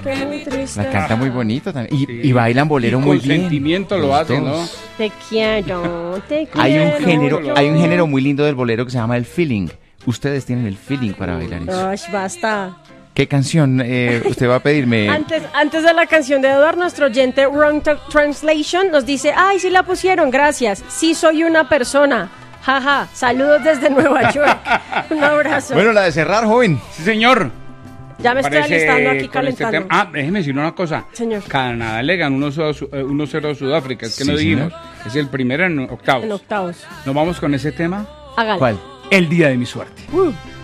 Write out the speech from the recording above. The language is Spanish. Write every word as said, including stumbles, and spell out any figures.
La canta muy bonito también. Y, Sí. y bailan bolero Y muy con bien. sentimiento lo Los hacen, dos. ¿no? Te quiero, te quiero. Hay un género, yo. hay un género muy lindo del bolero que se llama el feeling. Ustedes tienen el feeling para bailar eso. Ay, basta. ¿Qué canción eh, usted va a pedirme? Antes, antes de la canción de Eduardo, nuestro oyente Wrong Tra- Translation nos dice, ay, sí la pusieron, gracias. Sí soy una persona. Jaja, saludos desde Nueva York. Un abrazo. Bueno, la de cerrar, joven. Sí, señor. ya me estoy Parece alistando aquí con este calentando. tema- Ah, déjeme decir una cosa. Señor. Canadá le ganó uno cero a Sudáfrica, es que Sí, no dijimos. señor. Es el primero en octavos. En octavos. ¿Nos vamos con ese tema? Hágale. ¿Cuál? El día de mi suerte. Uh.